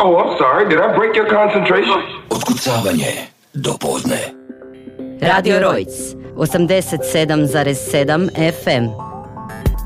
Oh, I'm sorry. Did I break your concentration? Otkucavanje do podne. Radio Rojc, 87,7 FM.